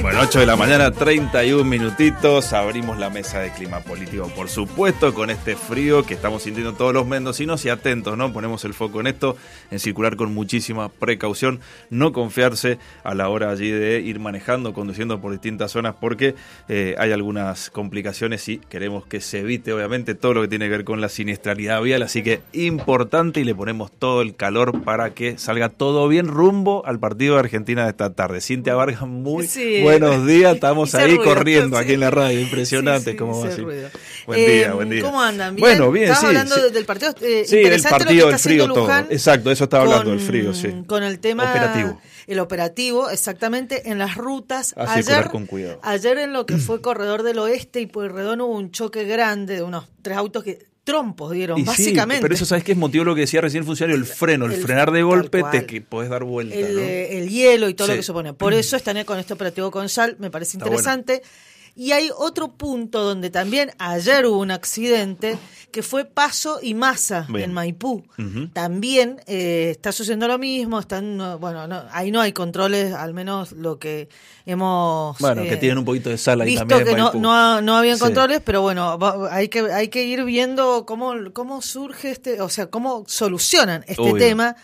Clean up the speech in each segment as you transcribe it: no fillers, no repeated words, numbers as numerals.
Bueno, 8 de la mañana, 31 minutitos, abrimos la mesa de clima político, por supuesto, con este frío que estamos sintiendo todos los mendocinos y atentos, ¿no? Ponemos el foco en esto, en circular con muchísima precaución, no confiarse a la hora allí de ir manejando, conduciendo por distintas zonas, porque hay algunas complicaciones y queremos que se evite, obviamente, todo lo que tiene que ver con la siniestralidad vial, así que importante y le ponemos todo el calor para que salga todo bien rumbo al partido de Argentina de esta tarde. Cintia Vargas, muy buenos días, estamos ahí ruido, corriendo aquí en la radio, impresionante cómo va así. Buen día, buen día. ¿Cómo andan? ¿Bien? Bueno, bien, Estabas hablando del partido, del partido, del frío todo. Exacto, eso estaba hablando del frío, sí. Con el tema operativo. El operativo, exactamente, en las rutas. Ayer, con cuidado. Ayer en lo que fue Corredor del Oeste y Pueyrredón hubo un choque grande de unos 3 autos que trompos dieron, básicamente. Sí, pero eso, ¿sabes qué es motivo lo que decía recién el funcionario? El freno, el frenar de golpe, que podés dar vuelta. El hielo y todo lo que supone. Por eso están con este operativo con Sal, me parece interesante. Bueno. Y hay otro punto donde también ayer hubo un accidente que fue Paso y Masa en Maipú. Uh-huh. También está sucediendo lo mismo, ahí no hay controles, al menos lo que hemos que tienen un poquito de sal ahí visto también. Que no habían controles, pero bueno, hay que ir viendo cómo surge cómo solucionan este tema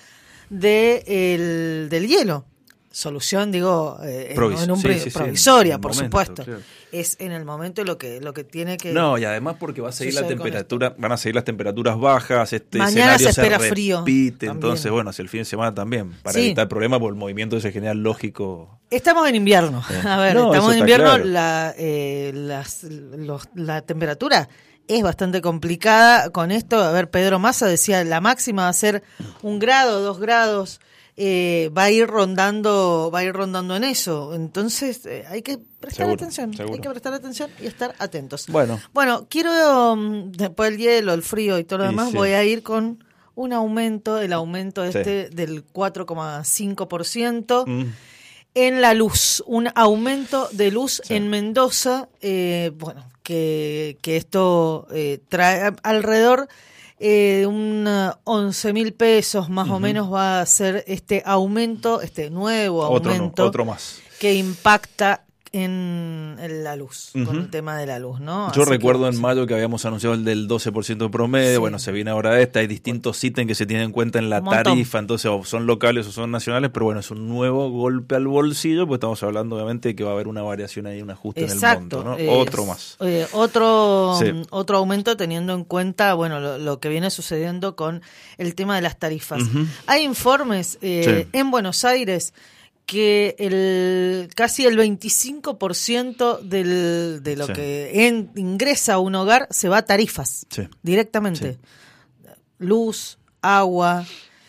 del hielo. Solución, digo, provisoria, por supuesto. Claro. Es en el momento lo que tiene que... No, y además porque va a seguir la temperatura, van a seguir las temperaturas bajas, mañana escenario se espera repite, frío. Entonces, hacia el fin de semana también, para evitar problemas por el movimiento que se genera lógico. Estamos en invierno, estamos en invierno, claro. La temperatura es bastante complicada con esto. A ver, Pedro Massa decía, la máxima va a ser 1 grado, 2 grados, va a ir rondando en eso. Entonces hay que prestar atención. Hay que prestar atención y estar atentos. Bueno, quiero, después del hielo, el frío y todo lo demás, voy a ir con el aumento del 4,5% en la luz, un aumento de luz en Mendoza, que esto trae alrededor un 11.000 pesos más o menos va a ser este aumento, este nuevo aumento otro más que impacta en la luz, con el tema de la luz, ¿no? Yo recuerdo en mayo que habíamos anunciado el del 12% promedio, se viene ahora hay distintos ítems que se tienen en cuenta en la tarifa, entonces son locales o son nacionales, pero es un nuevo golpe al bolsillo, pues estamos hablando obviamente de que va a haber una variación ahí, un ajuste en el monto, ¿no? Otro más. Otro aumento teniendo en cuenta, lo que viene sucediendo con el tema de las tarifas. Hay informes en Buenos Aires que casi el 25% de lo que ingresa a un hogar se va a tarifas directamente. Luz, agua,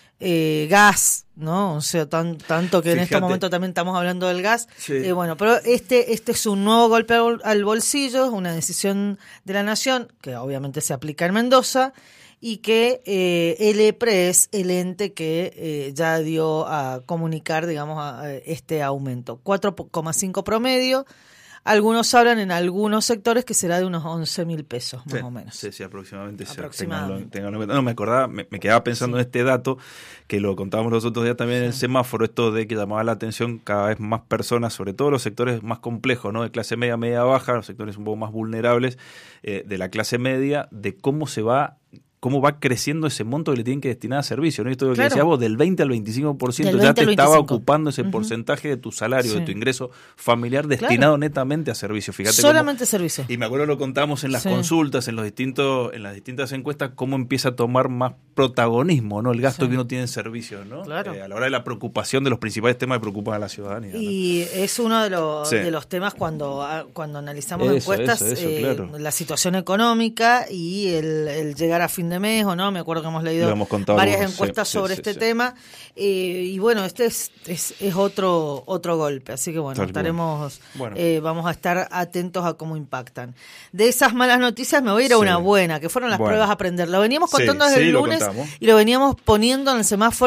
gas, ¿no? O sea, tanto que en este momento también estamos hablando del gas. Pero este es un nuevo golpe al bolsillo, es una decisión de la Nación que obviamente se aplica en Mendoza. Y que el EPRE es el ente que ya dio a comunicar, este aumento. 4,5 promedio. Algunos hablan en algunos sectores que será de unos 11.000 pesos, más o menos. Sí, aproximadamente. No, me acordaba, me quedaba pensando en este dato, que lo contábamos los otros días también en el semáforo, esto de que llamaba la atención cada vez más personas, sobre todo los sectores más complejos, ¿no? De clase media, media baja, los sectores un poco más vulnerables de la clase media, de cómo va creciendo ese monto que le tienen que destinar a servicio, ¿no? Esto que decías vos, del 20 al 25%, ya te estaba ocupando ese porcentaje de tu salario, de tu ingreso familiar destinado netamente a servicio. Fíjate solamente servicio. Y me acuerdo lo contamos en las consultas, en las distintas encuestas, cómo empieza a tomar más protagonismo, ¿no? El gasto que uno tiene en servicio, ¿no? Claro. A la hora de la preocupación de los principales temas que preocupan a la ciudadanía, ¿no? Y es uno de los temas cuando analizamos encuestas, la situación económica y el llegar a fin de mes o no, me acuerdo que hemos leído varias encuestas sobre este tema, y este es otro golpe, así que estaremos vamos a estar atentos a cómo impactan. De esas malas noticias me voy a ir a una buena, que fueron las pruebas a aprender. Lo veníamos contando desde el lunes y lo veníamos poniendo en el semáforo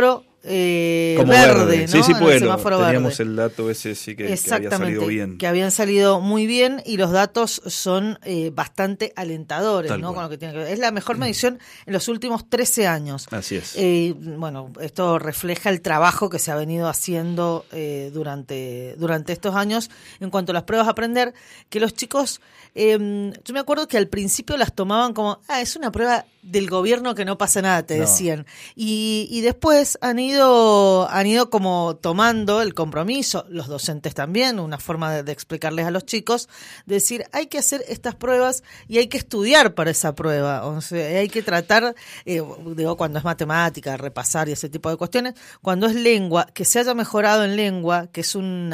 verde, ¿no? Sí, pues teníamos el dato ese, sí, que había salido bien. Que habían salido muy bien y los datos son bastante alentadores, Tal ¿no? cual. Con lo que tiene que ver. Es la mejor medición en los últimos 13 años. Así es. Bueno, esto refleja el trabajo que se ha venido haciendo durante estos años en cuanto a las pruebas a aprender, que los chicos, yo me acuerdo que al principio las tomaban como, es una prueba del gobierno que no pasa nada, te decían. Y después han ido como tomando el compromiso, los docentes también, una forma de explicarles a los chicos, de decir, hay que hacer estas pruebas y hay que estudiar para esa prueba. O sea, hay que tratar, cuando es matemática, repasar y ese tipo de cuestiones, cuando es lengua, que se haya mejorado en lengua, que es un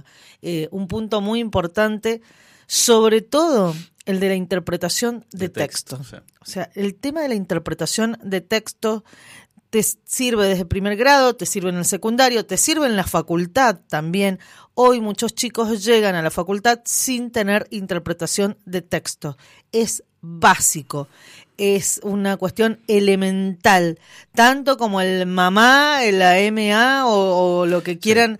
punto muy importante, sobre todo el de la interpretación de texto. Sí. O sea, el tema de la interpretación de texto te sirve desde primer grado, te sirve en el secundario, te sirve en la facultad también. Hoy muchos chicos llegan a la facultad sin tener interpretación de texto. Es básico. Es una cuestión elemental, tanto como el mamá, la MA o lo que quieran,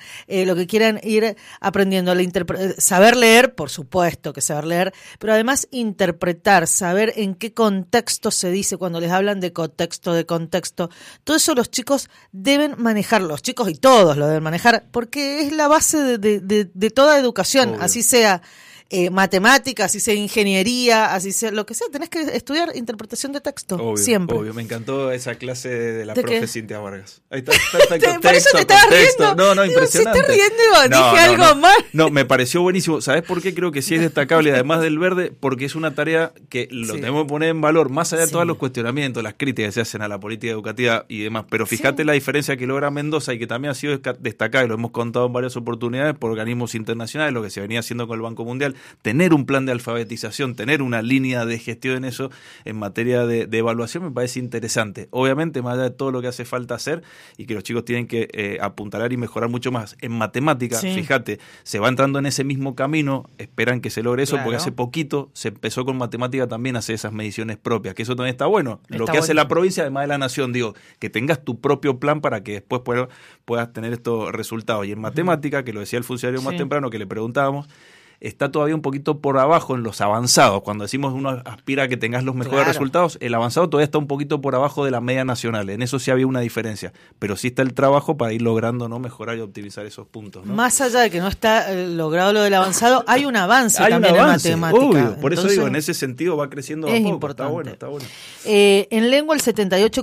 ir aprendiendo. Saber leer, por supuesto que saber leer, pero además interpretar, saber en qué contexto se dice cuando les hablan de contexto. Todo eso los chicos deben manejar, los chicos y todos lo deben manejar, porque es la base de toda educación, obvio. Así sea matemáticas, así sea ingeniería, así sea lo que sea, tenés que estudiar interpretación de texto, obvio, siempre. Obvio, me encantó esa clase de la profe Cintia Vargas. Ahí está el contexto. Por eso te estabas riendo. No, impresionante. ¿Se está riendo? Dije algo mal. No, me pareció buenísimo. ¿Sabés por qué? Creo que sí es destacable, además del verde, porque es una tarea que lo tenemos que poner en valor, más allá de todos los cuestionamientos, las críticas que se hacen a la política educativa y demás. Pero fíjate la diferencia que logra Mendoza y que también ha sido destacada, y lo hemos contado en varias oportunidades por organismos internacionales, lo que se venía haciendo con el Banco Mundial, tener un plan de alfabetización, tener una línea de gestión en eso, en materia de evaluación, me parece interesante. Obviamente, más allá de todo lo que hace falta hacer y que los chicos tienen que apuntalar y mejorar mucho más. En matemática, fíjate, se va entrando en ese mismo camino, esperan que se logre eso, porque hace poquito se empezó con matemática también a hacer esas mediciones propias, que eso también está bueno. Lo que hace la provincia, además de la nación, que tengas tu propio plan para que después puedas tener estos resultados. Y en matemática, que lo decía el funcionario más temprano, que le preguntábamos, está todavía un poquito por abajo en los avanzados. Cuando decimos uno aspira a que tengas los mejores resultados, el avanzado todavía está un poquito por abajo de la media nacional. En eso sí había una diferencia. Pero sí está el trabajo para ir logrando mejorar y optimizar esos puntos, ¿no? Más allá de que no está logrado lo del avanzado, hay un avance también en matemática. Obvio. Por eso digo, en ese sentido va creciendo es a poco. Importante. Está bueno. En lengua, el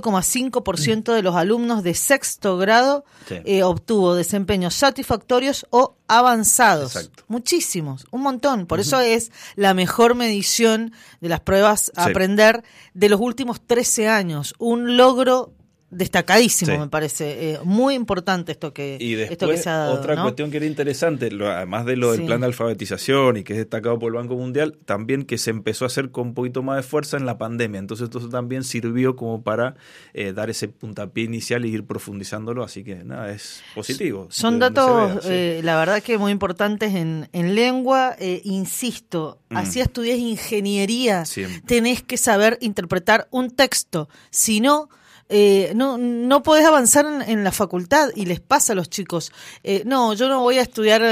78,5% de los alumnos de sexto grado obtuvo desempeños satisfactorios o avanzados. Exacto. Muchísimos, un montón. Por eso es la mejor medición de las pruebas a aprender de los últimos 13 años. Un logro destacadísimo, me parece. Muy importante esto que se ha dado. Otra cuestión que era interesante, además de lo del plan de alfabetización y que es destacado por el Banco Mundial, también que se empezó a hacer con un poquito más de fuerza en la pandemia. Entonces esto también sirvió como para dar ese puntapié inicial y ir profundizándolo. Así que nada, es positivo. Son datos, la verdad que muy importantes en lengua. Insisto, así estudias ingeniería, tenés que saber interpretar un texto. Si no, no podés avanzar en la facultad, y les pasa a los chicos. Yo no voy a estudiar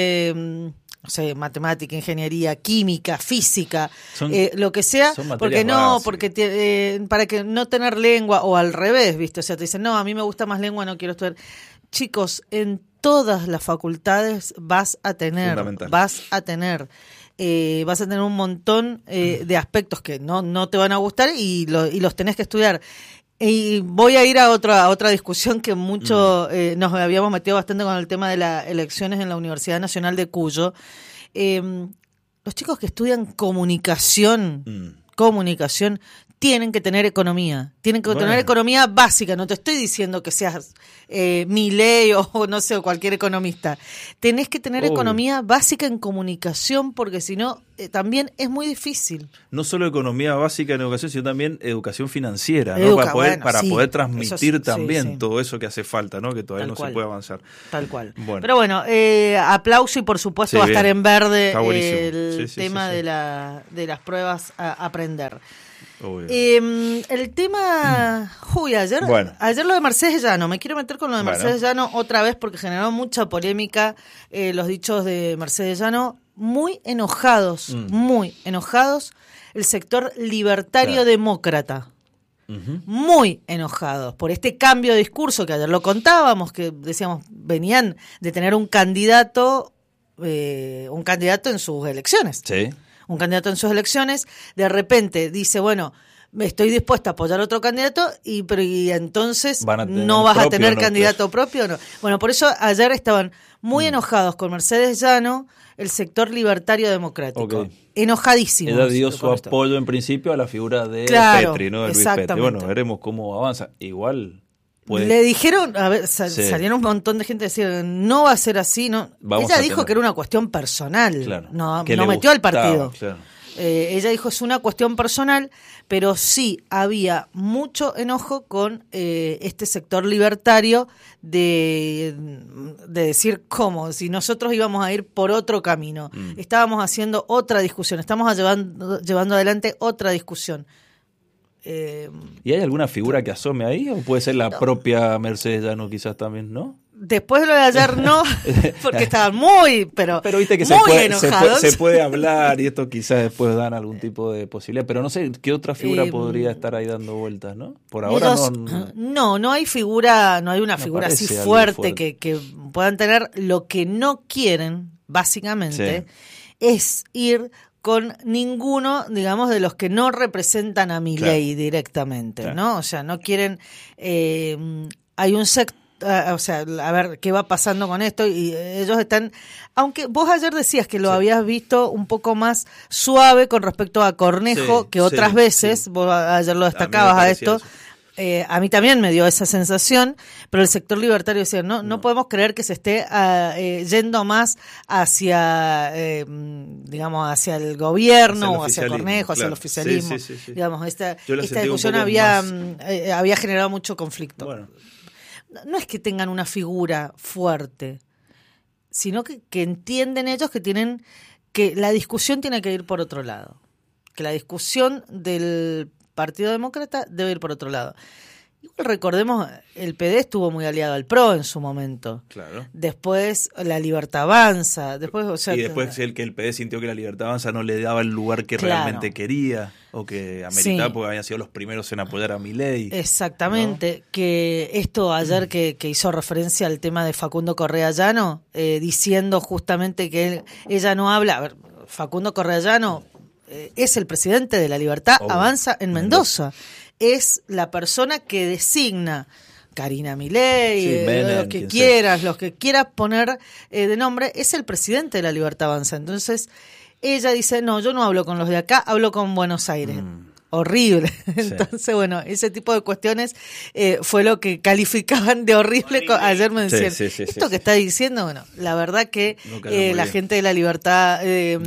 matemática, ingeniería, química, física, lo que sea, porque para que no tener lengua, o al revés, ¿viste? O sea, te dicen, no, a mí me gusta más lengua, no quiero estudiar. Chicos, en todas las facultades vas a tener un montón de aspectos que no te van a gustar y los tenés que estudiar. Y voy a ir a otra discusión que mucho nos habíamos metido bastante con el tema de las elecciones en la Universidad Nacional de Cuyo. Los chicos que estudian comunicación tienen que tener economía. Tienen que tener economía básica. No te estoy diciendo que seas Milei o no sé, o cualquier economista. Tenés que tener economía básica en comunicación, porque si no, también es muy difícil. No solo economía básica en educación, sino también educación financiera, ¿no? Para poder transmitir también todo eso que hace falta, ¿no? Que todavía no se puede avanzar. Tal cual. Bueno. Pero bueno, aplauso, y por supuesto va a estar en verde el tema de las pruebas a aprender. El tema... ayer lo de Mercedes Llano, me quiero meter con lo de Mercedes Llano otra vez porque generó mucha polémica los dichos de Mercedes Llano, muy enojados el sector libertario demócrata. Muy enojados por este cambio de discurso que ayer lo contábamos, que decíamos, venían de tener un candidato en sus elecciones. Sí. Un candidato en sus elecciones, de repente dice, bueno, estoy dispuesta a apoyar a otro candidato, pero entonces no vas a tener candidato propio. No. Bueno, por eso ayer estaban muy enojados con Mercedes Llano, el sector libertario democrático. Enojadísimos. Ella dio su apoyo en principio a la figura de Petri, ¿no? De Luis Petri. Bueno, veremos cómo avanza. Igual... Le dijeron, salieron un montón de gente a decir, no va a ser así, no. Ella dijo que era una cuestión personal, no metió al partido. Claro. Ella dijo es una cuestión personal, pero sí había mucho enojo con este sector libertario de decir cómo, si nosotros íbamos a ir por otro camino, estábamos haciendo otra discusión, estamos llevando adelante otra discusión. ¿Y hay alguna figura que asome ahí? ¿O puede ser la propia Mercedes Llano quizás también, no? Después de lo de ayer no, porque estaban pero viste que enojados. Se puede hablar y esto quizás después dan algún tipo de posibilidad, pero no sé qué otra figura podría estar ahí dando vueltas, ¿no? Por ahora no hay figura, no hay una figura así fuerte que puedan tener. Lo que no quieren, básicamente, es ir con ninguno, digamos, de los que no representan a Milei directamente, ¿no? O sea, no quieren... hay un sector... o sea, a ver qué va pasando con esto, y ellos están... Aunque vos ayer decías que lo habías visto un poco más suave con respecto a Cornejo que otras veces, vos ayer lo destacabas a esto... a mí también me dio esa sensación, pero el sector libertario decía, no podemos creer que se esté yendo más hacia, digamos, hacia el gobierno o hacia Cornejo, hacia el oficialismo. Sí. Digamos, esta discusión había generado mucho conflicto. Bueno. No es que tengan una figura fuerte, sino que entienden ellos que la discusión tiene que ir por otro lado, que la discusión del Partido Demócrata debe ir por otro lado. Igual recordemos, el PD estuvo muy aliado al PRO en su momento. Claro. Después la Libertad Avanza. Después el PD sintió que la Libertad Avanza no le daba el lugar que realmente quería o que ameritaba porque habían sido los primeros en apoyar a Milei. Exactamente. ¿No? Que esto ayer que hizo referencia al tema de Facundo Correa Llano, diciendo justamente que ella no habla... A ver, Facundo Correa Llano... es el presidente de la Libertad Avanza en Mendoza. Es la persona que designa Karina Milei, los que quieras poner de nombre, es el presidente de la Libertad Avanza. Entonces, ella dice, no, yo no hablo con los de acá, hablo con Buenos Aires. Horrible. Entonces, bueno, ese tipo de cuestiones fue lo que calificaban de horrible. Ayer me decían, esto que está diciendo, bueno, la verdad que la gente de la Libertad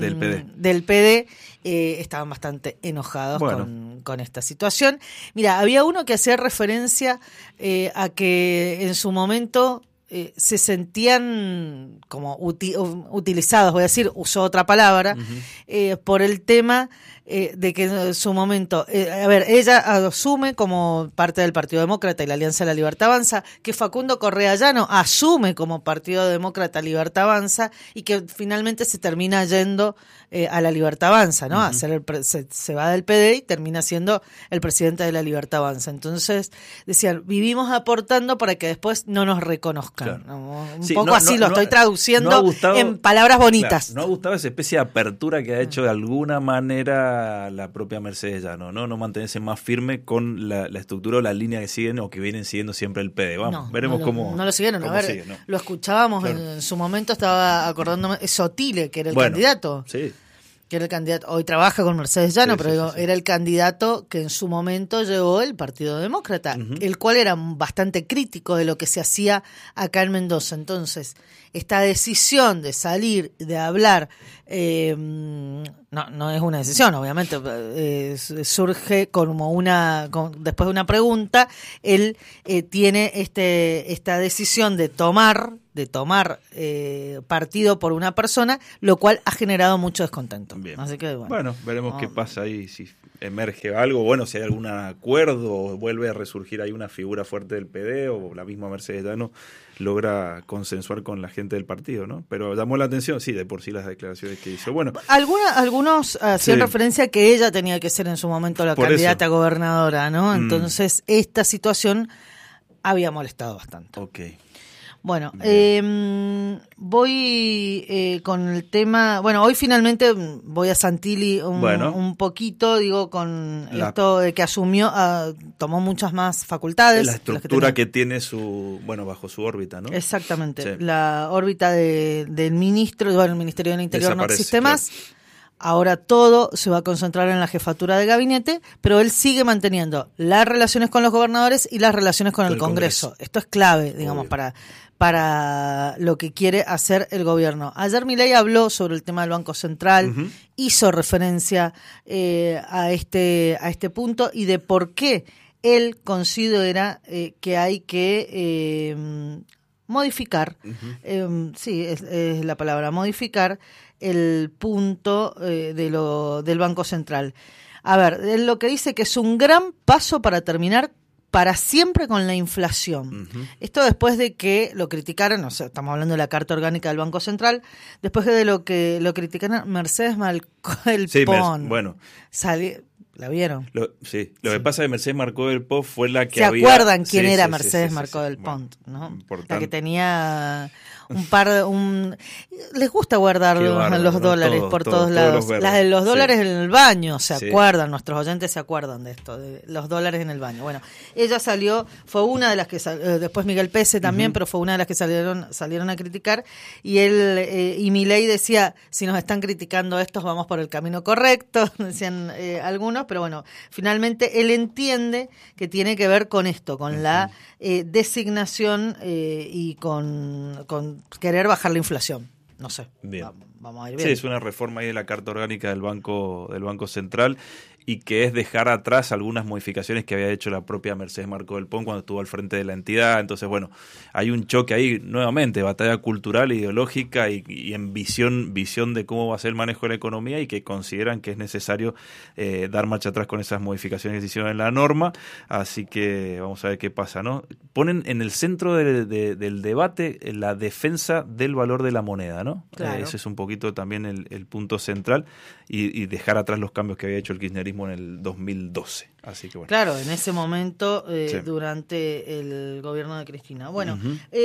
del PD estaban bastante enojados con esta situación. Mira, había uno que hacía referencia a que en su momento se sentían como utilizados, voy a decir, usó otra palabra, por el tema de que en su momento, ella asume como parte del Partido Demócrata y la Alianza de la Libertad Avanza, que Facundo Correa Llano asume como Partido Demócrata Libertad Avanza y que finalmente se termina yendo a la Libertad Avanza, ¿no? Se va del PD y termina siendo el presidente de la Libertad Avanza. Entonces, decían, vivimos aportando para que después no nos reconozcan. Claro. Un poco así lo estoy traduciendo en palabras bonitas. Claro, no ha gustado esa especie de apertura que ha hecho de alguna manera la propia Mercedes Llano, ¿no? No mantenerse más firme con la estructura o la línea que siguen o que vienen siguiendo siempre el PD. Vamos, veremos cómo. No lo siguieron, lo escuchábamos en su momento, estaba acordándome, Sotile, que era el candidato. Sí. Que era el candidato, hoy trabaja con Mercedes Llano, pero era el candidato que en su momento llevó el Partido Demócrata, el cual era bastante crítico de lo que se hacía acá en Mendoza. Entonces, esta decisión de salir, de hablar no es una decisión, obviamente, surge después de una pregunta, él tiene esta decisión de tomar partido por una persona, lo cual ha generado mucho descontento. Bien. Así que, bueno, veremos qué pasa ahí, si emerge algo, bueno, si hay algún acuerdo o vuelve a resurgir ahí una figura fuerte del PD o la misma Mercedes Llano logra consensuar con la gente del partido, ¿no? Pero llamó la atención, sí, de por sí las declaraciones que hizo. Bueno, algunos hacían referencia a que ella tenía que ser en su momento la candidata a gobernadora, ¿no? Entonces, esta situación había molestado bastante. Ok. Bueno, voy con el tema. Bueno, hoy finalmente voy a Santilli un poquito, digo, con esto de que asumió, tomó muchas más facultades. La estructura que tiene bajo su órbita, ¿no? Exactamente. Sí. La órbita del ministro, bueno, el Ministerio del Interior no existe más. Claro. Ahora todo se va a concentrar en la jefatura de gabinete, pero él sigue manteniendo las relaciones con los gobernadores y las relaciones con el Congreso. Esto es clave, digamos, para lo que quiere hacer el gobierno. Ayer Milei habló sobre el tema del Banco Central, hizo referencia a este punto y de por qué él considera que hay que modificar, sí, es la palabra, modificar el punto del Banco Central. A ver, él lo que dice que es un gran paso para terminar para siempre con la inflación. Esto después de que lo criticaron, estamos hablando de la Carta Orgánica del Banco Central, después de lo que lo criticaron Mercedes Marcó del Pont. ¿La vieron? Lo que pasa es que Mercedes Marcó del Pont fue la que ¿Se acuerdan quién era Mercedes Marcó del Pont? ¿No? La que tenía les gusta guardar los dólares por todos lados. Las de los dólares en el baño, ¿se acuerdan? Nuestros oyentes se acuerdan de esto, de los dólares en el baño. Bueno, ella fue una de las que después Miguel Pese también, pero fue una de las que salieron a criticar, y él y Milei decía, si nos están criticando estos, vamos por el camino correcto, decían algunos, pero bueno, finalmente él entiende que tiene que ver con esto, con la designación y con querer bajar la inflación. No sé. Bien. Vamos a ir bien. Sí, es una reforma ahí de la Carta Orgánica del Banco Central y que es dejar atrás algunas modificaciones que había hecho la propia Mercedes Marcó del Pont cuando estuvo al frente de la entidad. Entonces, bueno, hay un choque ahí, nuevamente, batalla cultural, ideológica y en visión de cómo va a ser el manejo de la economía y que consideran que es necesario dar marcha atrás con esas modificaciones que se hicieron en la norma. Así que vamos a ver qué pasa, ¿no? Ponen en el centro del debate la defensa del valor de la moneda, ¿no? Claro. Ese es un poquito también el punto central y dejar atrás los cambios que había hecho el kirchnerismo en el 2012. Así que bueno. Claro, en ese momento, durante el gobierno de Cristina. Bueno,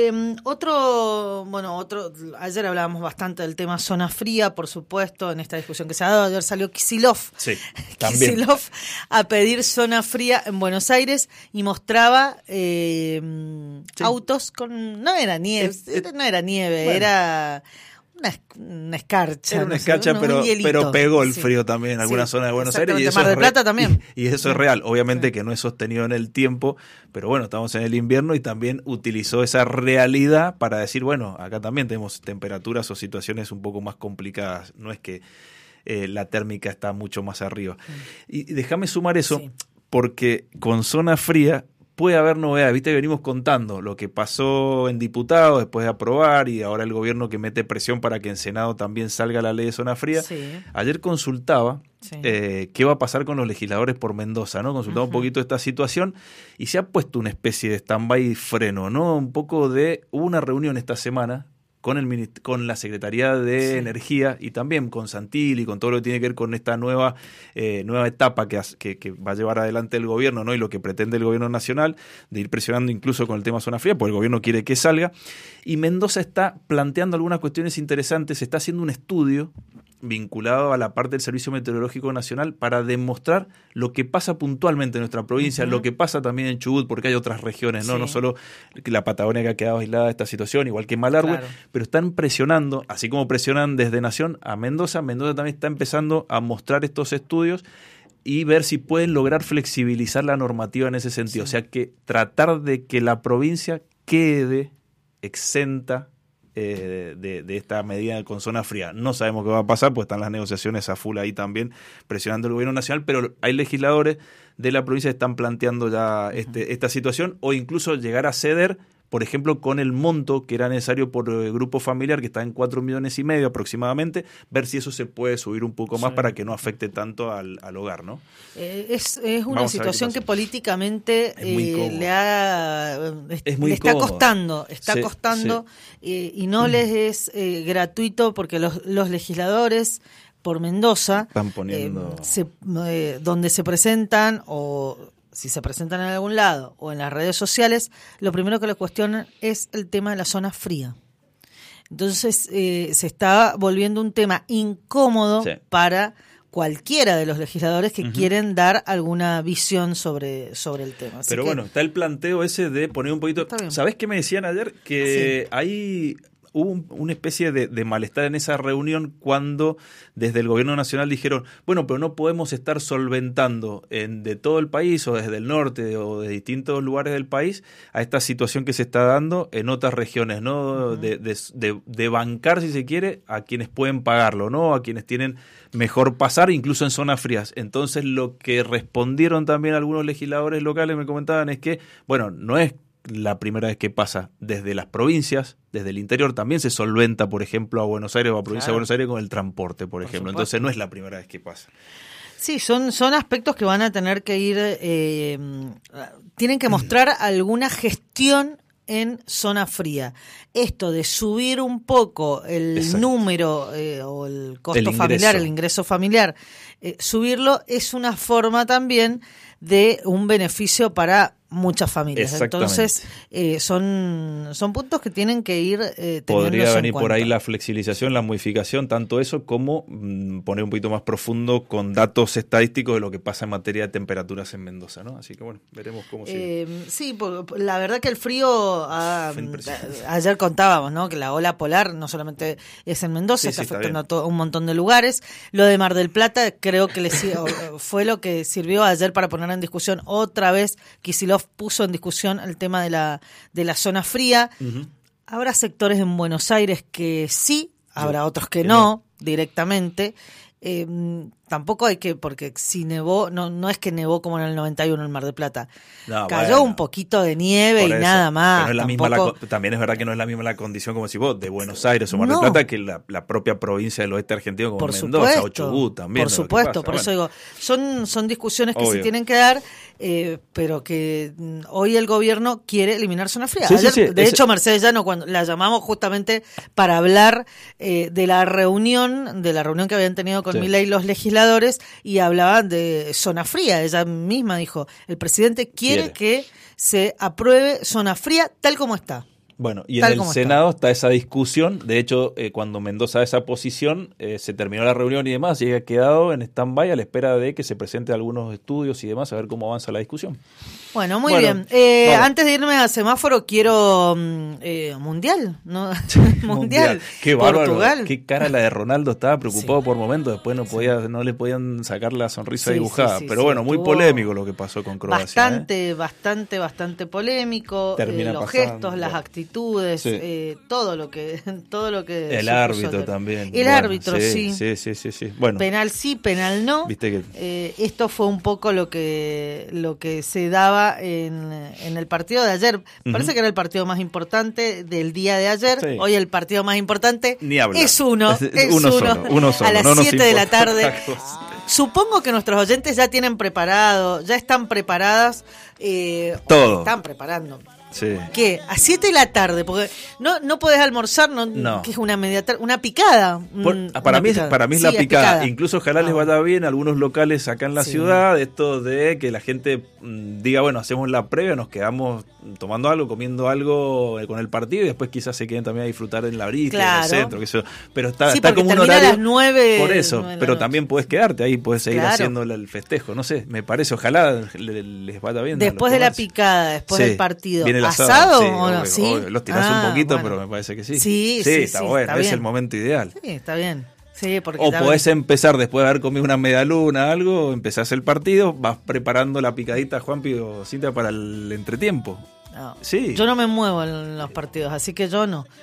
ayer hablábamos bastante del tema zona fría, por supuesto, en esta discusión que se ha dado. Ayer salió Kicillof, Kicillof a pedir zona fría en Buenos Aires y mostraba autos con... No era nieve, era... Una escarcha. Era una escarcha, pero pegó el frío también en algunas zonas de Buenos Aires. Y eso Mar del Plata también. Y eso es real. Obviamente que no es sostenido en el tiempo, pero bueno, estamos en el invierno y también utilizó esa realidad para decir, bueno, acá también tenemos temperaturas o situaciones un poco más complicadas. No es que la térmica está mucho más arriba. Y déjame sumar eso, porque con zona fría puede haber novedades. Viste que venimos contando lo que pasó en diputados después de aprobar y ahora el gobierno que mete presión para que en Senado también salga la ley de zona fría. Ayer consultaba qué va a pasar con los legisladores por Mendoza, ¿no? Consultaba un poquito esta situación y se ha puesto una especie de stand-by y freno, ¿no? Hubo una reunión esta semana con la Secretaría de Energía y también con Santilli, con todo lo que tiene que ver con esta nueva etapa que va a llevar adelante el gobierno, ¿no? Y lo que pretende el gobierno nacional, de ir presionando incluso con el tema zona fría, porque el gobierno quiere que salga. Y Mendoza está planteando algunas cuestiones interesantes, está haciendo un estudio vinculado a la parte del Servicio Meteorológico Nacional para demostrar lo que pasa puntualmente en nuestra provincia, lo que pasa también en Chubut, porque hay otras regiones, ¿no? No solo la Patagonia que ha quedado aislada de esta situación, igual que Malargüe, pero están presionando, así como presionan desde Nación a Mendoza. Mendoza también está empezando a mostrar estos estudios y ver si pueden lograr flexibilizar la normativa en ese sentido. O sea, que tratar de que la provincia quede exenta de esta medida con zona fría. No sabemos qué va a pasar, pues están las negociaciones a full ahí también presionando el gobierno nacional, pero hay legisladores de la provincia que están planteando ya esta situación, o incluso llegar a ceder, por ejemplo, con el monto que era necesario por grupo familiar, que está en 4,5 millones aproximadamente, ver si eso se puede subir un poco más para que no afecte tanto al hogar, ¿no? Es una situación que políticamente le está costando, y no les es gratuito, porque los legisladores por Mendoza, están poniendo donde se presentan, o si se presentan en algún lado o en las redes sociales, lo primero que les cuestionan es el tema de la zona fría. Entonces se está volviendo un tema incómodo para cualquiera de los legisladores que quieren dar alguna visión sobre el tema. Así pero bueno, está el planteo ese de poner un poquito... ¿Sabés qué me decían ayer? Que hubo una especie de malestar en esa reunión cuando desde el gobierno nacional dijeron, bueno, pero no podemos estar solventando de todo el país o desde el norte o de distintos lugares del país a esta situación que se está dando en otras regiones, ¿no? De bancar, si se quiere, a quienes pueden pagarlo, ¿no? A quienes tienen mejor pasar, incluso en zonas frías. Entonces, lo que respondieron también algunos legisladores locales, me comentaban, es que, bueno, no es la primera vez que pasa. Desde las provincias, desde el interior también se solventa, por ejemplo, a Buenos Aires o a provincia de Buenos Aires con el transporte, por ejemplo. Entonces no es la primera vez que pasa. Sí, son aspectos que van a tener que ir, tienen que mostrar alguna gestión en zona fría. Esto de subir un poco el número o el costo familiar, el ingreso familiar, subirlo es una forma también de un beneficio para muchas familias. Entonces, son puntos que tienen que ir teniendo. Podría venir por ahí la flexibilización, la modificación, tanto eso como poner un poquito más profundo con datos estadísticos de lo que pasa en materia de temperaturas en Mendoza, ¿no? Así que bueno, veremos cómo sigue. Sí, la verdad que el frío, ayer contábamos, ¿no? Que la ola polar no solamente es en Mendoza, está afectando a un montón de lugares. Lo de Mar del Plata creo que fue lo que sirvió ayer para poner en discusión otra vez. Kicillof puso en discusión el tema de la zona fría. Habrá sectores en Buenos Aires que sí, habrá otros que no, directamente. Tampoco hay que, porque si nevó, no es que nevó como en el 91 en Mar del Plata. Cayó un poquito de nieve y nada más. Pero no es también es verdad que no es la misma la condición, como si vos, de Buenos Aires o Mar del Plata, que la propia provincia del oeste argentino, como Mendoza o Chubut también. Por supuesto, por eso digo, son discusiones que se tienen que dar, pero que hoy el gobierno quiere eliminar zona fría. De hecho, Mercedes Llano, cuando la llamamos justamente para hablar de la reunión que habían tenido con Milei los legisladores, y hablaban de zona fría. Ella misma dijo, el presidente quiere que se apruebe zona fría tal como está. Bueno, y en el Senado está esa discusión. De hecho, cuando Mendoza da esa posición, se terminó la reunión y demás, y ha quedado en stand-by a la espera de que se presenten algunos estudios y demás, a ver cómo avanza la discusión. Bueno, muy bien. Antes de irme al semáforo, quiero Mundial, ¿no? Mundial. Qué bárbaro. Portugal. Qué cara la de Ronaldo, estaba preocupado por momentos, después no le podían sacar la sonrisa dibujada. Pero bueno, muy polémico lo que pasó con Croacia. Bastante polémico. Los gestos, las actitudes, todo lo que el árbitro también. El árbitro, sí. Sí. Bueno. Penal sí, penal no. Viste que esto fue un poco lo que se daba en el partido de ayer. Parece que era el partido más importante del día de ayer. Hoy el partido más importante es uno solo. A las 7 de la tarde. Supongo que nuestros oyentes ya tienen preparado, ya están preparadas. Todo. Están preparando. Sí. ¿Qué? A 7 de la tarde, porque no podés almorzar, que es una picada. Para mí es la picada. Incluso ojalá les vaya bien a algunos locales acá en la ciudad, esto de que la gente diga, bueno, hacemos la previa, nos quedamos tomando algo, comiendo algo con el partido, y después quizás se queden también a disfrutar en la brisa, en el centro, que eso. Pero está como un horario. A las 9, por eso, pero también puedes quedarte ahí, puedes seguir haciendo el festejo, no sé, me parece, ojalá les vaya bien. Después de la picada, después del partido. ¿Asado o no? Obvio. Los tirás un poquito, pero me parece que sí. Sí, está bueno, es el momento ideal. Sí, está bien. Sí, o podés empezar, después de haber comido una medialuna, algo, empezás el partido, vas preparando la picadita, Juanpi o Cintia, para el entretiempo. No. Sí. Yo no me muevo en los partidos, así que yo no.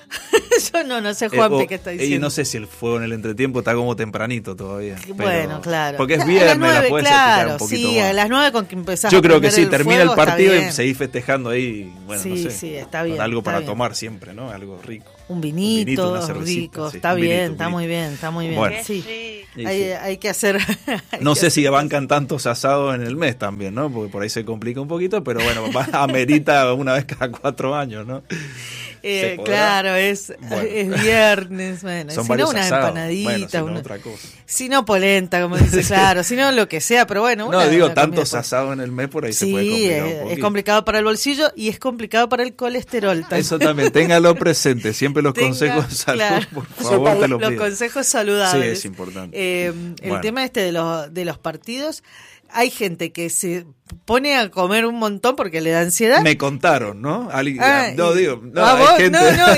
No sé Juanpi qué está diciendo. Y no sé si el fuego en el entretiempo está como tempranito todavía. Bueno, claro. Porque es viernes, la puedes claro, un poquito sí, más. a las 9 con que empezás Yo a creo que sí, prender termina fuego, el partido está y seguís festejando ahí, bueno, sí, no sé. Sí, está bien. Con algo está para bien. tomar siempre, ¿no? Algo rico. Un vinito, una cervecita, rico, sí. está Un bien, vinito, está muy bien, está muy bien. Bueno. Sí. Sí, Hay que hacer... No sé si bancan tantos asados en el mes también, ¿no? Porque por ahí se complica un poquito, pero bueno, amerita una vez cada 4 años, ¿no? Claro, es viernes, bueno, son si no una asados. empanadita, bueno, si no otra cosa. Si no polenta, como dice, claro, si no lo que sea, pero bueno. No, digo, tantos asados en el mes por ahí se puede complicar un poquito. Es complicado para el bolsillo y es complicado para el colesterol también. Eso también, téngalo presente, siempre los consejos de salud, claro. Por favor, te lo pido. Los consejos saludables. Sí, es importante. El tema de los partidos, hay gente que se pone a comer un montón porque le da ansiedad. Me contaron, ¿no? Hay gente.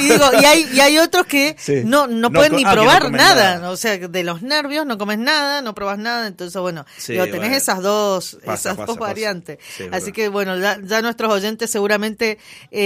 Y hay otros que no pueden ni probar nada. O sea, de los nervios no comes nada, no probas nada, entonces bueno, tenés esas dos variantes. Sí, así que bueno, ya nuestros oyentes seguramente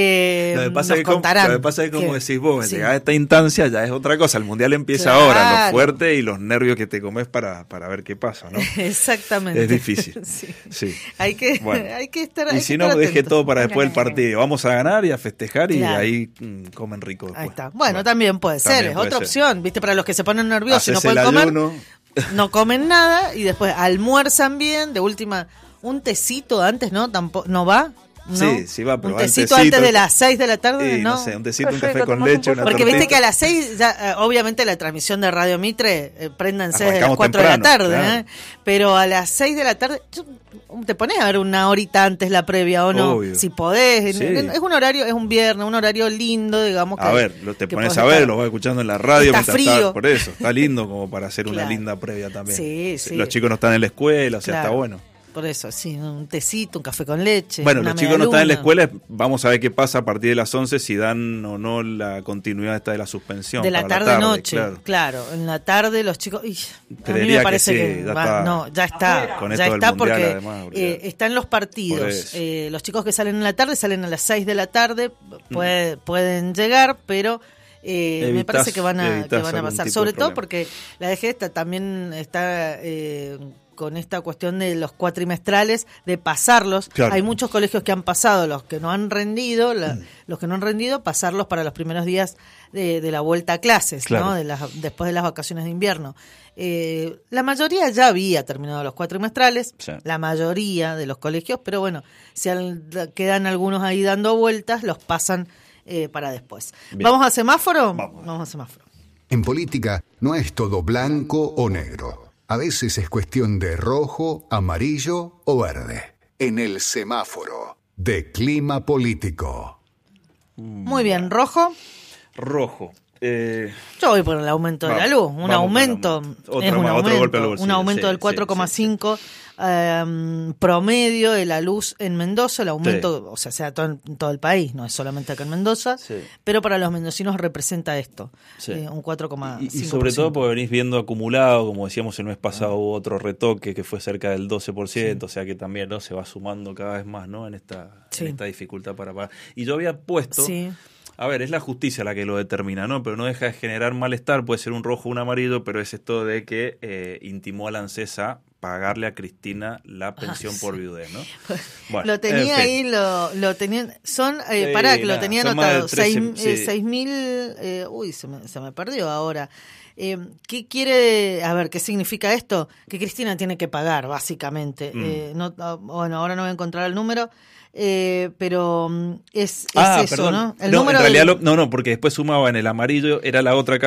nos contarán. Lo que pasa es que como decís vos, llegar a esta instancia ya es otra cosa. El mundial empieza ahora, lo fuerte y los nervios que te comes para ver qué pasa, ¿no? Exactamente. Es difícil. Sí. Hay que estar. Y si no, deje todo para después del partido. Vamos a ganar y a festejar y ahí comen rico después. Ahí está. Bueno, también puede ser, es otra opción. Viste, para los que se ponen nerviosos y no pueden comer, no comen nada y después almuerzan bien. De última, un tecito antes, ¿no? Tampoco, ¿no va? ¿No? Sí va, pero un tecito antes de las 6 de la tarde, ¿no? No sé, un tecito, un café con leche, una porque tortita. viste que a las 6, ya, obviamente la transmisión de Radio Mitre, préndanse desde las 4 de la tarde, claro. Pero a las 6 de la tarde, te pones a ver una horita antes la previa o no, obvio. Si podés. Sí. Es un horario, es un viernes, un horario lindo, digamos. A ver, te pones a ver, lo vas escuchando en la radio. Está frío. Por eso, está lindo como para hacer una linda previa también. Sí. Los chicos no están en la escuela, o sea, está bueno. Por eso, sí, un tecito, un café con leche. Bueno, los chicos no están en la escuela, vamos a ver qué pasa a partir de las 11, si dan o no la continuidad esta de la suspensión. De la tarde-noche, claro. En la tarde los chicos... a mí me parece que ya está. Con ya está porque además, están los partidos. Los chicos que salen en la tarde salen a las 6 de la tarde, pueden llegar, pero... me parece que van a pasar. Sobre todo porque la DG también está... con esta cuestión de los cuatrimestrales, de pasarlos. Claro. Hay muchos colegios que han pasado, los que no han rendido, pasarlos para los primeros días de la vuelta a clases, claro. ¿No? Después de las vacaciones de invierno. La mayoría ya había terminado los cuatrimestrales, la mayoría de los colegios, pero bueno, si quedan algunos ahí dando vueltas, los pasan para después. Bien. ¿Vamos a semáforo? Vamos a semáforo. En política no es todo blanco o negro. A veces es cuestión de rojo, amarillo o verde. En el semáforo de clima político. Muy bien, ¿rojo? Rojo. Yo voy por el aumento de la luz. Un aumento del 4,5 promedio de la luz en Mendoza. El aumento, o sea en todo el país, no es solamente acá en Mendoza, pero para los mendocinos representa esto, un 4,5%. Y sobre todo porque venís viendo acumulado, como decíamos el mes pasado, hubo otro retoque que fue cerca del 12%, o sea que también se va sumando cada vez más, ¿no? en esta dificultad para pagar. Y yo había puesto... A ver, es la justicia la que lo determina, ¿no? Pero no deja de generar malestar, puede ser un rojo o un amarillo, pero es esto de que intimó a la ANSES pagarle a Cristina la pensión por viudez, ¿no? Bueno, lo tenía ahí, lo tenían, lo tenía anotado, 6.000, se me perdió ahora. ¿Qué quiere, qué significa esto? Que Cristina tiene que pagar, básicamente. Ahora no voy a encontrar el número. Pero es eso, perdón. ¿no? El número en realidad porque después sumaba en el amarillo, era el otro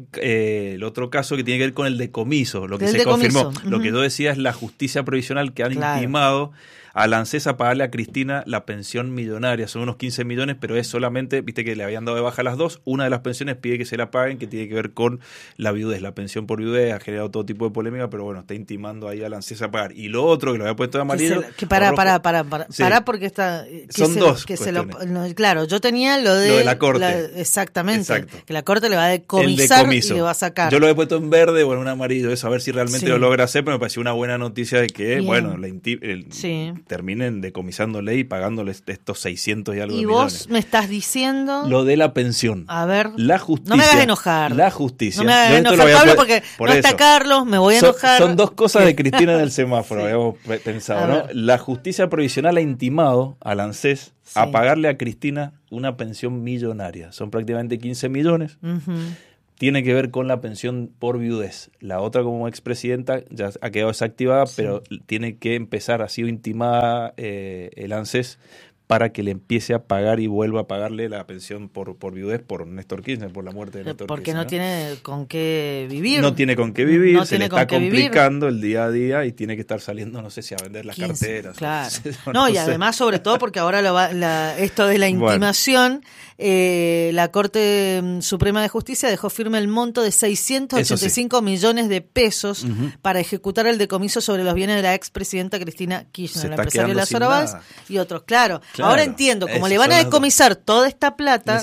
caso que tiene que ver con el decomiso, lo que se confirmó. Lo que yo decía es la justicia provisional que han intimado a la ANSES a pagarle a Cristina la pensión millonaria, son unos 15 millones, pero es solamente, viste que le habían dado de baja las dos, una de las pensiones pide que se la paguen, que tiene que ver con la viudez, la pensión por viudez, ha generado todo tipo de polémica, pero bueno, está intimando ahí a la ANSES a pagar. Y lo otro, que lo había puesto de amarillo... Para porque está... Son dos claro, yo tenía lo de la Corte. Exactamente, que la Corte le va a decomisar y le va a sacar. Yo lo he puesto en verde o en un amarillo, eso, a ver si realmente lo logra hacer, pero me pareció una buena noticia de que, terminen decomisándole y pagándoles estos 600 y algo de millones. ¿Y vos me estás diciendo? Lo de la pensión. A ver, la justicia, no me hagas enojar. La justicia. No me hagas enojar, Pablo, porque no está Carlos, me voy a enojar. Son dos cosas de Cristina en el semáforo, habíamos pensado, ¿no? La justicia provisional ha intimado al ANSES a pagarle a Cristina una pensión millonaria. Son prácticamente 15 millones. Tiene que ver con la pensión por viudez. La otra, como expresidenta, ya ha quedado desactivada, pero tiene que empezar, ha sido intimada el ANSES para que le empiece a pagar y vuelva a pagarle la pensión por viudez por Néstor Kirchner, por la muerte de Néstor Kirchner. Porque no tiene con qué vivir. No tiene con qué vivir, se le está complicando el día a día y tiene que estar saliendo, no sé si a vender las carteras. Claro. No, y además, sobre todo, porque ahora esto de la intimación, la Corte Suprema de Justicia dejó firme el monto de 685 millones de pesos para ejecutar el decomiso sobre los bienes de la expresidenta Cristina Kirchner, la empresaria Lázaro Báez y otros. Claro. Ahora entiendo, como le van a decomisar toda esta plata,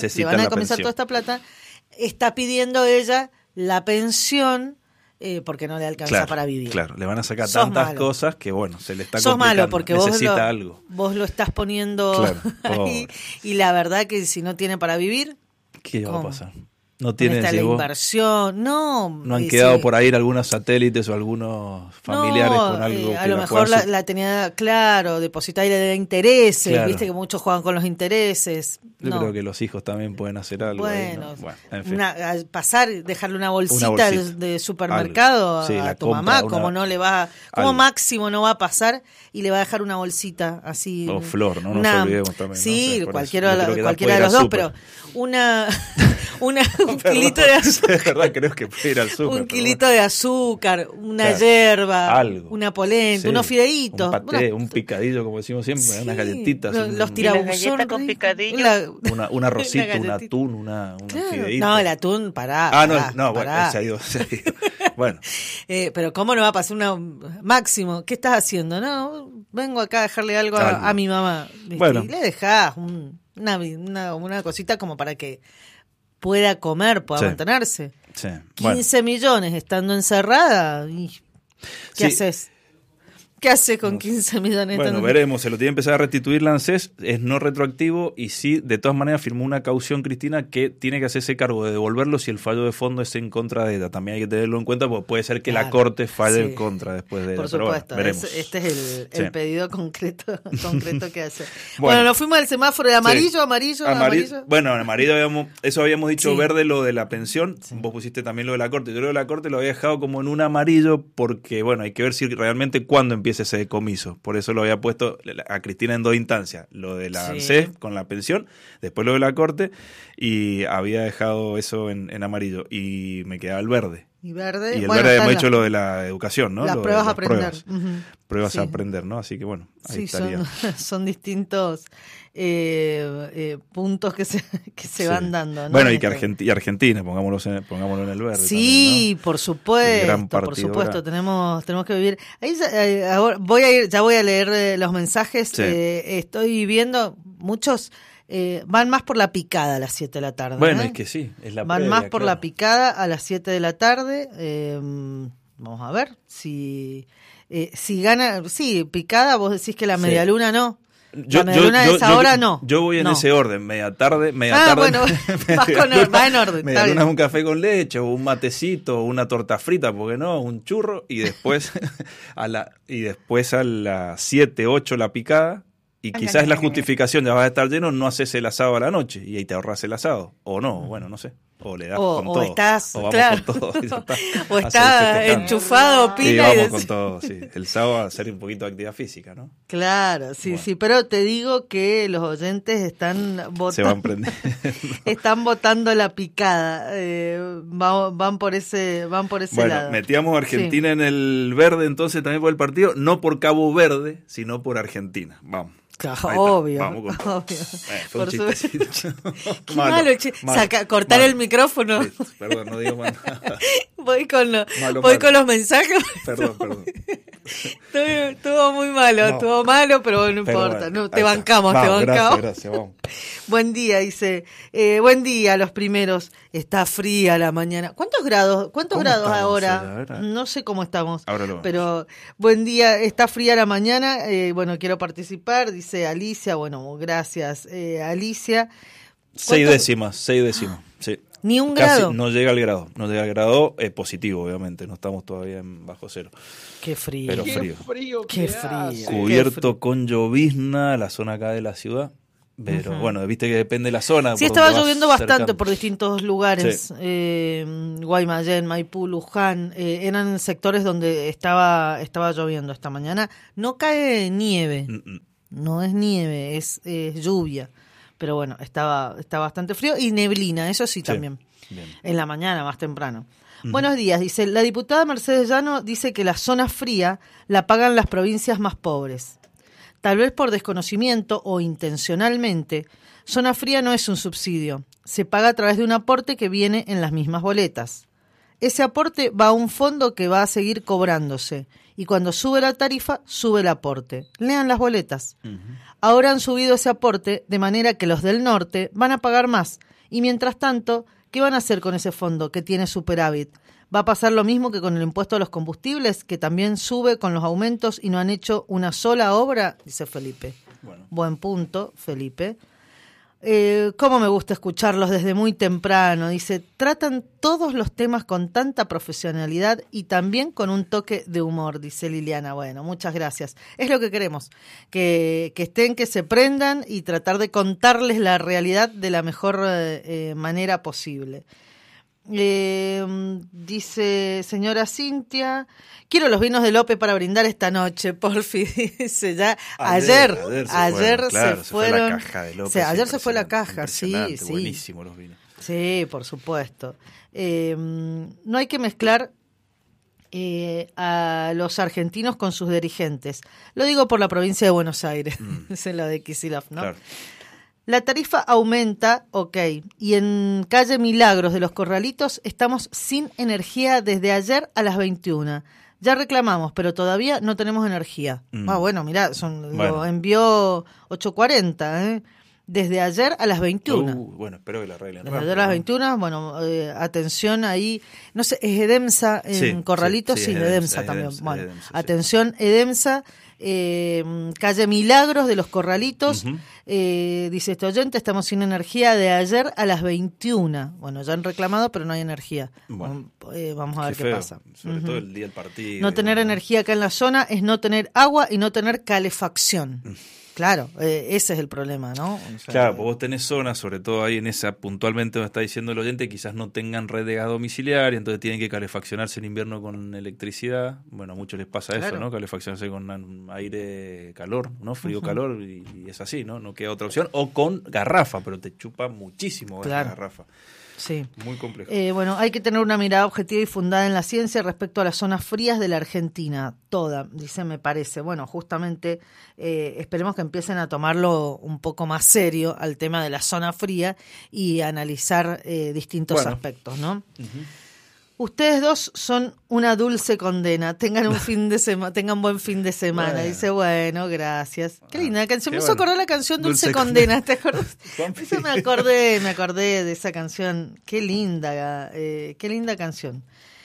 está pidiendo ella la pensión porque no le alcanza para vivir. Claro, le van a sacar tantas cosas que bueno, se le está complicando. Sos malo porque necesita algo. Vos lo estás poniendo ahí, y la verdad que si no tiene para vivir, ¿qué va a pasar? No tiene la inversión, no han quedado por ahí algunos satélites o algunos familiares con algo que a lo mejor la tenía depositada y le da intereses, viste que muchos juegan con los intereses. Yo creo que los hijos también pueden hacer algo. Bueno, ahí, ¿no? En fin. Dejarle una bolsita de supermercado a tu mamá, como máximo no va a pasar y le va a dejar una bolsita así. O flor, no nos olvidemos también. Sí, ¿no? Cualquiera de los dos, pero un kilito de azúcar. Es verdad, creo que puede ir al súper. Un kilito de azúcar, una yerba, una polenta, unos fideitos. Un paté, un picadillo, como decimos siempre, unas galletitas. Los tirabuzón con picadillo. Un arrocito, un atún, un fideíto. No, el atún, pará. Bueno, se ha ido. Bueno. Pero ¿cómo no va a pasar Máximo, ¿qué estás haciendo? No, vengo acá a dejarle algo a mi mamá. Bueno. Y le dejás una cosita como para que pueda comer, pueda mantenerse. Sí. 15 millones estando encerrada. ¿Qué haces? ¿Qué hace con 15 millones? Bueno, veremos, se lo tiene que empezar a restituir la ANSES, es no retroactivo y sí, de todas maneras firmó una caución, Cristina, que tiene que hacerse cargo de devolverlo si el fallo de fondo es en contra de ella. También hay que tenerlo en cuenta porque puede ser que la Corte falle en contra después de ella. Por supuesto, pero bueno, este es el pedido concreto que hace. Bueno, nos fuimos al semáforo de amarillo. Bueno, amarillo habíamos dicho verde lo de la pensión, vos pusiste también lo de la Corte. Yo lo de la Corte lo había dejado como en un amarillo porque, bueno, hay que ver si realmente cuándo empieza ese decomiso. Por eso lo había puesto a Cristina en dos instancias. Lo de la ANSES con la pensión, después lo de la Corte, y había dejado eso en amarillo. Y me quedaba el verde. Y el verde hemos hecho lo de la educación, ¿no? Las pruebas a aprender. Pruebas a aprender, ¿no? Así que bueno, ahí estaría. Son distintos puntos que se van dando, ¿no? Bueno, y que Argentina, pongámoslo en el verde. Sí, también, ¿no? por supuesto, tenemos que vivir. Ahí ahora voy a leer los mensajes. Estoy viendo muchos van más por la picada a las 7 de la tarde. Bueno, es que sí, es la van previa, más por la picada a las 7 de la tarde. Vamos a ver si gana. Sí, picada, vos decís que la medialuna no. La medialuna de esa hora no. Yo voy en ese orden, media tarde. Bueno, va en orden. Medialuna es un café con leche, o un matecito, o una torta frita, ¿por qué no? Un churro, y después a las 7, 8 la picada. Y quizás es la justificación de vas a estar lleno, no haces el asado a la noche y ahí te ahorras el asado. O no, bueno, no sé. O le das con todo. O vamos con todo. O estás enchufado, pila. Sí, vamos con todo, sí. El sábado va a ser un poquito de actividad física, ¿no? Claro, sí, sí. Pero te digo que los oyentes están votando. Se van prendiendo. Están votando la picada. Van por ese lado. Bueno, metíamos a Argentina en el verde entonces también por el partido. No por Cabo Verde, sino por Argentina. Vamos. Claro, obvio. Vamos con obvio. Fue un chistecito. Qué malo. Cortar el micrófono. Perdón, no digo más nada. Voy con los mensajes. Perdón. Estuvo muy malo, estuvo malo, pero no importa. Bueno, no, te bancamos, vamos, te bancamos. Gracias, vamos. Buen día, dice. Buen día, los primeros. Está fría la mañana. ¿Cuántos grados ahora? No sé cómo estamos. Ahora lo vemos. Pero buen día, está fría la mañana. Bueno, quiero participar, dice Alicia. Bueno, gracias, Alicia. 6 décimas, sí. Ni un Casi grado. no llega al grado positivo, obviamente, no estamos todavía en bajo cero. Qué frío. Pero frío. Qué frío. Cubierto con llovizna, la zona acá de la ciudad. Pero bueno, viste que depende de la zona. Sí, por estaba donde vas lloviendo bastante cercano. por distintos lugares. Sí. Guaymallén, Maipú, Luján, eran sectores donde estaba lloviendo esta mañana. No cae nieve, no es nieve, es lluvia. Pero bueno, está bastante frío y neblina, eso sí también. Bien. En la mañana, más temprano. Buenos días, dice, la diputada Mercedes Llano dice que la zona fría la pagan las provincias más pobres. Tal vez por desconocimiento o intencionalmente, zona fría no es un subsidio. Se paga a través de un aporte que viene en las mismas boletas. Ese aporte va a un fondo que va a seguir cobrándose. Y cuando sube la tarifa, sube el aporte. Lean las boletas. Ahora han subido ese aporte de manera que los del norte van a pagar más. Y mientras tanto, ¿qué van a hacer con ese fondo que tiene superávit? ¿Va a pasar lo mismo que con el impuesto a los combustibles, que también sube con los aumentos y no han hecho una sola obra? Dice Felipe. Bueno. Buen punto, Felipe. Cómo me gusta escucharlos desde muy temprano. Dice, tratan todos los temas con tanta profesionalidad y también con un toque de humor, dice Liliana. Bueno, muchas gracias. Es lo que queremos, que estén, que se prendan y tratar de contarles la realidad de la mejor manera posible. Dice señora Cintia, quiero los vinos de Lope para brindar esta noche, porfi. Dice ya ayer se fueron la caja de López, ayer se fue la caja, sí. Buenísimo los vinos. Sí, por supuesto. No hay que mezclar a los argentinos con sus dirigentes. Lo digo por la provincia de Buenos Aires, es la de Kicillof, ¿no? Claro. La tarifa aumenta, ok, y en calle Milagros de los Corralitos estamos sin energía desde ayer a las 21. Ya reclamamos, pero todavía no tenemos energía. Bueno, mirá, lo envió 840, desde ayer a las 21. Bueno, espero que la arreglen. Desde ayer a las 21, bueno, atención ahí, no sé, es Edemsa en Corralitos, sí, Edemsa también. Bueno, Edemsa, atención, Edemsa. Calle Milagros de los Corralitos, dice este oyente, estamos sin energía de ayer a las 21. Bueno, ya han reclamado, pero no hay energía. Bueno, vamos a ver qué pasa. Sobre todo el día del partido. No tener energía acá en la zona es no tener agua y no tener calefacción. Claro, ese es el problema, ¿no? O sea, claro, pues vos tenés zonas, sobre todo ahí en esa, puntualmente donde está diciendo el oyente, quizás no tengan red de gas domiciliaria, entonces tienen que calefaccionarse en invierno con electricidad. Bueno, a muchos les pasa eso, claro, ¿no? Calefaccionarse con aire-calor, ¿no? Frío-calor, y es así, ¿no? No queda otra opción. O con garrafa, pero te chupa muchísimo esa garrafa. Sí. Muy complejo. Bueno, hay que tener una mirada objetiva y fundada en la ciencia respecto a las zonas frías de la Argentina, toda, dice, me parece. Bueno, justamente esperemos que empiecen a tomarlo un poco más serio al tema de la zona fría y analizar distintos aspectos, ¿no? Ustedes dos son una dulce condena. Tengan un tengan buen fin de semana. Bueno. Dice, bueno, gracias. Qué linda canción. Me hizo acordar la canción Dulce Condena. ¿Te acordás? Eso me acordé de esa canción. Qué linda canción.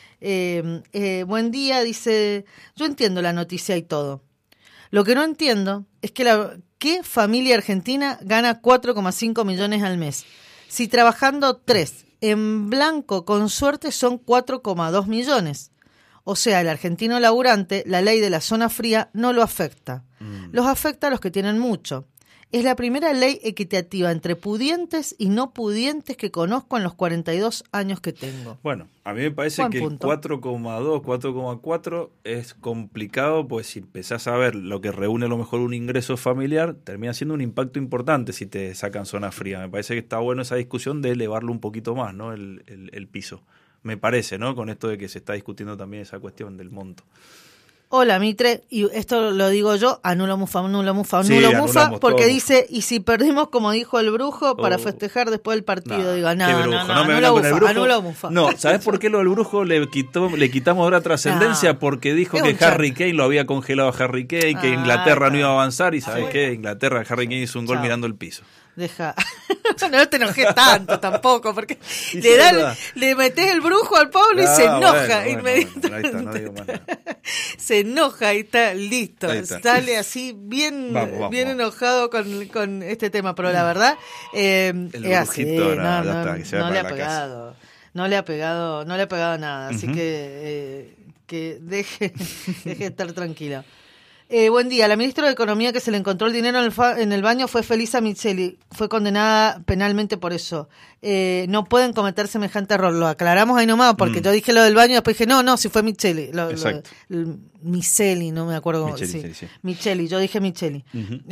Buen día, dice, yo entiendo la noticia y todo. Lo que no entiendo es que ¿qué familia argentina gana 4,5 millones al mes? Si trabajando 3 en blanco, con suerte, son 4,2 millones. O sea, el argentino laburante, la ley de la zona fría no lo afecta. Los afecta a los que tienen mucho. Es la primera ley equitativa entre pudientes y no pudientes que conozco en los 42 años que tengo. Bueno, a mí me parece que 4,2, 4,4 es complicado, pues si empezás a ver lo que reúne a lo mejor un ingreso familiar, termina siendo un impacto importante si te sacan zona fría. Me parece que está bueno esa discusión de elevarlo un poquito más, ¿no? El piso. Me parece, ¿no? Con esto de que se está discutiendo también esa cuestión del monto. Hola Mitre, y esto lo digo yo, anulo mufa, porque todo. dice, y si perdimos como dijo el brujo para festejar después del partido, digo, anulo mufa. No, ¿sabés por qué lo del brujo le quitamos ahora trascendencia? Porque dijo que Harry Kane lo había congelado a Harry Kane, que Inglaterra no iba a avanzar, y ¿sabés qué? Inglaterra, Harry Kane hizo un gol mirando el piso. Deja. No te enojes tanto tampoco, porque le metés el brujo al Pablo y se enoja inmediatamente. Ahí está, no digo más nada. Se enoja y está listo. Ahí está. Sale así bien enojado con este tema, pero la verdad el brujito, no le ha pegado nada, así que deje estar tranquila. Buen día. La ministra de Economía que se le encontró el dinero en el baño fue Felisa Micheli. Fue condenada penalmente por eso. No pueden cometer semejante error. Lo aclaramos ahí nomás, porque yo dije lo del baño y después dije, no, si fue Micheli. Exacto. Micheli, no me acuerdo. Micheli, sí. Micheli, yo dije Micheli.